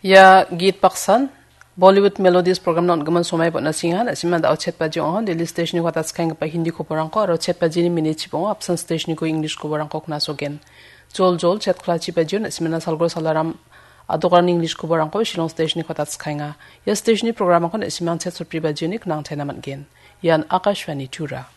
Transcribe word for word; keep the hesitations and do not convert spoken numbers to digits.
Ya git paksan Bollywood Melodies program non gaman somai pot nasingan asiman da chet pa jong Delhi station ko tats kang pa Hindi ko parang ko ro chet pa jini minute chipong absent station ko English ko parang ko na sogen jol jol chet khla chi pa jun asiman salgor salaram adokan English ko parang ko Shillong station ko tats kanga ya station program ko asiman chet so pri ba junik nang thena man gen yan Akashvani Tura